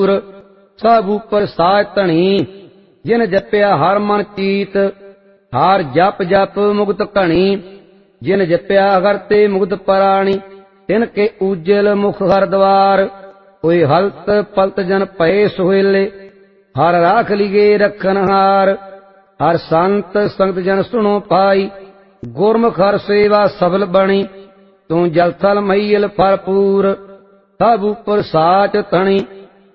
ਭਰਪੂਰ। ਸਭ ਉਪਰ ਸਾਜ ਧਣੀ ਜਿਨ ਜਪਿਆ ਹਰ ਮਨ ਚੀਤ। ਹਾਰ ਜਪ ਜਪ ਮੁਕਤ ਘਣੀ ਜਿਨ ਜਪਿਆ ਹਰ ਤੇ ਮੁਕਤ ਪਰਾਣੀ। ਤਿਨ ਕੇ ਉਜਲ ਮੁਖ ਹਰ ਦਵਾਰ ਹੋਏ ਹਲਤ ਪਲਤ ਜਨ ਪਏ ਸੁਹੇਲੇ। ਹਰ ਰਾਖ ਲਿਗੇ ਰਖਨਹਾਰ ਹਰ ਸੰਤ ਸੰਗਤ ਜਨ ਸੁਣੋ ਪਾਈ। ਗੁਰਮੁਖ ਹਰ ਸੇਵਾ ਸਫਲ ਬਣੀ ਤੂੰ ਜਲ ਥਲ ਮਹੀਲ ਭਰਪੂਰ। ਸਭ ਉਪਰ ਸਾਚ ਧਣੀ